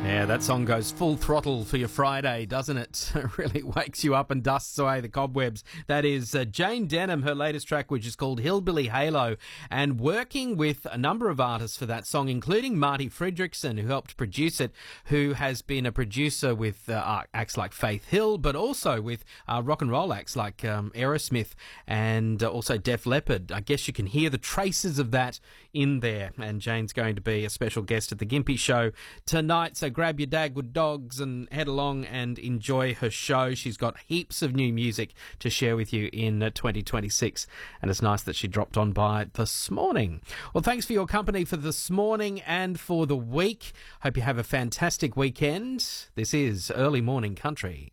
Yeah, that song goes full throttle for your Friday, doesn't it? It really wakes you up and dusts away the cobwebs. That is Jane Denham, her latest track, which is called Hillbilly Halo, and working with a number of artists for that song, including Marty Fredrickson, who helped produce it, who has been a producer with acts like Faith Hill, but also with rock and roll acts like Aerosmith and also Def Leppard. I guess you can hear the traces of that in there, and Jane's going to be a special guest at the Gympie Show tonight, so grab your Dagwood dogs and head along and enjoy her show. She's got heaps of new music to share with you in 2026, and it's nice that she dropped on by this morning. Well, thanks for your company for this morning and for the week. Hope you have a fantastic weekend. This is Early Morning Country.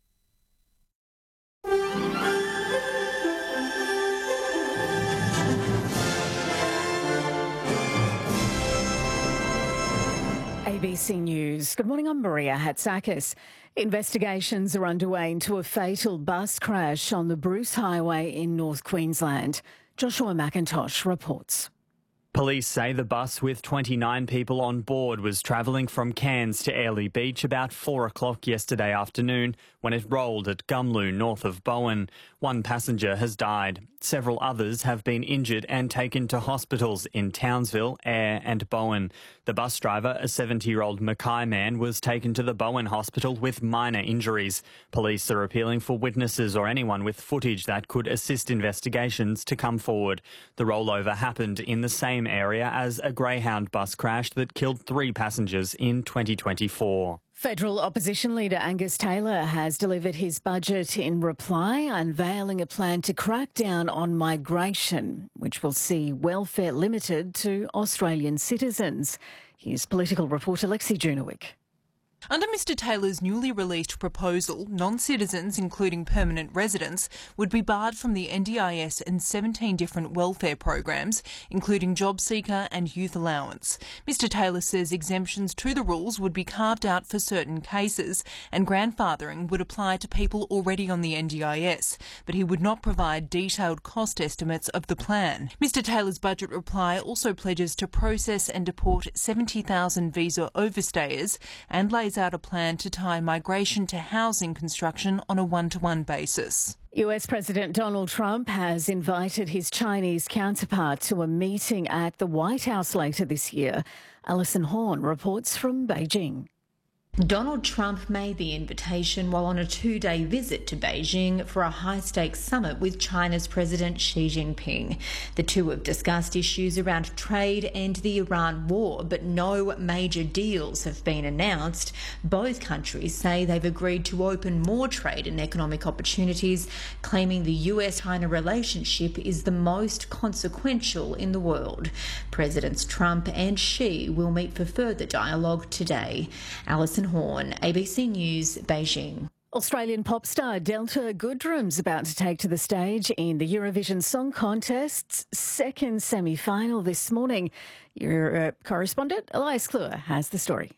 ABC News. Good morning, I'm Maria Hatzakis. Investigations are underway into a fatal bus crash on the Bruce Highway in North Queensland. Joshua McIntosh reports. Police say the bus with 29 people on board was travelling from Cairns to Airlie Beach about 4 o'clock yesterday afternoon when it rolled at Gumloo, north of Bowen. One passenger has died. Several others have been injured and taken to hospitals in Townsville, Ayr and Bowen. The bus driver, a 70-year-old Mackay man, was taken to the Bowen Hospital with minor injuries. Police are appealing for witnesses or anyone with footage that could assist investigations to come forward. The rollover happened in the same area as a Greyhound bus crash that killed 3 passengers in 2024. Federal opposition leader Angus Taylor has delivered his budget in reply, unveiling a plan to crack down on migration, which will see welfare limited to Australian citizens. Here's political reporter Lexi Junowick. Under Mr Taylor's newly released proposal, non-citizens, including permanent residents, would be barred from the NDIS and 17 different welfare programs, including JobSeeker and Youth Allowance. Mr Taylor says exemptions to the rules would be carved out for certain cases, and grandfathering would apply to people already on the NDIS, but he would not provide detailed cost estimates of the plan. Mr Taylor's budget reply also pledges to process and deport 70,000 visa overstayers and lays out a plan to tie migration to housing construction on a one-to-one basis. US President Donald Trump has invited his Chinese counterpart to a meeting at the White House later this year. Alison Horn reports from Beijing. Donald Trump made the invitation while on a 2-day visit to Beijing for a high-stakes summit with China's President Xi Jinping. The two have discussed issues around trade and the Iran war, but no major deals have been announced. Both countries say they've agreed to open more trade and economic opportunities, claiming the US-China relationship is the most consequential in the world. Presidents Trump and Xi will meet for further dialogue today. Alison Horn, ABC News, Beijing. Australian pop star Delta Goodrem's about to take to the stage in the Eurovision Song Contest's second semi-final this morning. Your correspondent, Elias Kluwer, has the story.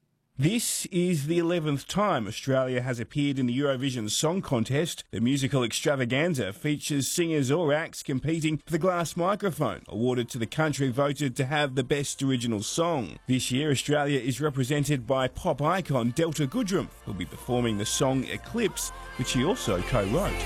This is the 11th time Australia has appeared in the Eurovision Song Contest. The musical extravaganza features singers or acts competing for the glass microphone, awarded to the country voted to have the best original song. This year, Australia is represented by pop icon Delta Goodrem, who'll be performing the song Eclipse, which he also co-wrote.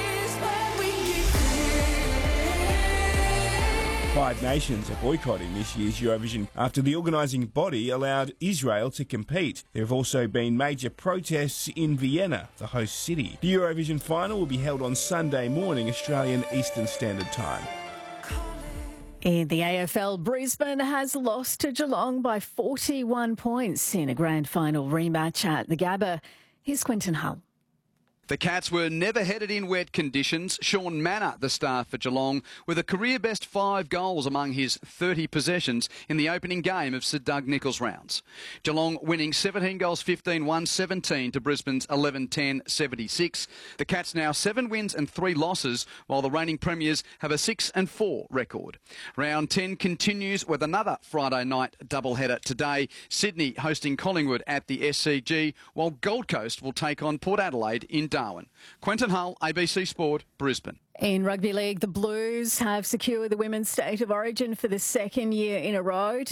5 nations are boycotting this year's Eurovision after the organising body allowed Israel to compete. There have also been major protests in Vienna, the host city. The Eurovision final will be held on Sunday morning, Australian Eastern Standard Time. In the AFL, Brisbane has lost to Geelong by 41 points in a grand final rematch at the Gabba. Here's Quentin Hull. The Cats were never headed in wet conditions. Sean Manor, the star for Geelong, with a career-best 5 goals among his 30 possessions in the opening game of Sir Doug Nicholls rounds. Geelong winning 17 goals 15-1-17 to Brisbane's 11-10 76. The Cats now 7 wins and 3 losses, while the reigning premiers have a 6-4 record. Round 10 continues with another Friday night doubleheader today. Sydney hosting Collingwood at the SCG, while Gold Coast will take on Port Adelaide in Darwin. Quentin Hull, ABC Sport, Brisbane. In rugby league, the Blues have secured the Women's State of Origin for the second year in a row.